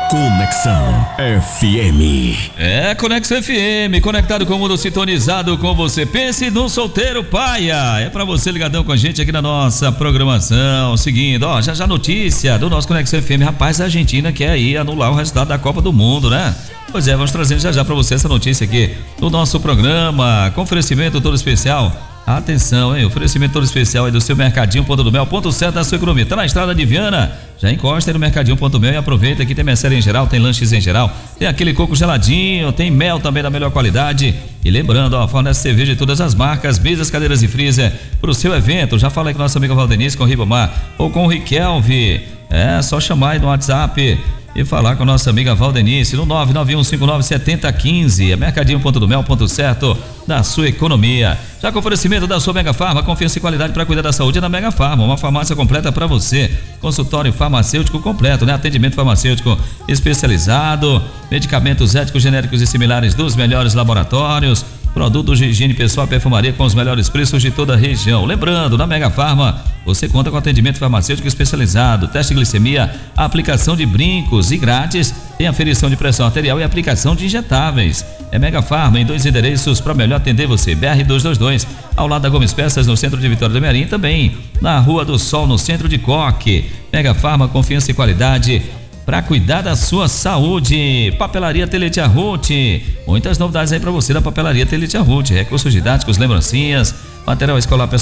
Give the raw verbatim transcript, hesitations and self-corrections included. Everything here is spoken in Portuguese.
Conexão F M. É, Conexão F M, conectado com o mundo, sintonizado com você. Pense no solteiro paia. É pra você ligadão com a gente aqui na nossa programação. Seguindo, ó, já já notícia do nosso Conexão F M. Rapaz, a Argentina quer aí anular o resultado da Copa do Mundo, né? Pois é, vamos trazendo já já pra você essa notícia aqui no nosso programa. Com oferecimento todo especial. Atenção, hein? Oferecimento todo especial aí do seu Mercadinho Ponto do Mel, ponto certo da sua economia. Tá na estrada de Viana? Já encosta aí no Mercadinho Ponto Mel e aproveita que tem mercearia em geral, tem lanches em geral, tem aquele coco geladinho, tem mel também da melhor qualidade. E lembrando, ó, fornece cerveja de todas as marcas, mesas, cadeiras e freezer pro seu evento. Já falei com nossa amiga Valdenice, com o Ribamar ou com o Riquelme. É só chamar aí no WhatsApp e falar com a nossa amiga Valdenice no nove nove um cinco nove sete zero um cinco. É Mercadinho Ponto do Mel, ponto certo da sua economia. Já com oferecimento da sua Mega Farma, confiança e qualidade para cuidar da saúde é na Mega Farma, uma farmácia completa para você. Consultório farmacêutico completo, né? Atendimento farmacêutico especializado, medicamentos éticos, genéricos e similares dos melhores laboratórios, produtos de higiene pessoal e perfumaria com os melhores preços de toda a região. Lembrando, na Mega Farma, você conta com atendimento farmacêutico especializado, teste de glicemia, aplicação de brincos e grátis, tem aferição de pressão arterial e aplicação de injetáveis. É Mega Farma em dois endereços para melhor atender você. B R duzentos e vinte e dois, ao lado da Gomes Peças, no centro de Vitória do Mearim, também na Rua do Sol, no centro de Coque. Mega Farma, confiança e qualidade para cuidar da sua saúde. Papelaria Teletia Ruth, muitas novidades aí para você da Papelaria Teletia Ruth. Recursos didáticos, lembrancinhas, material escolar personalizado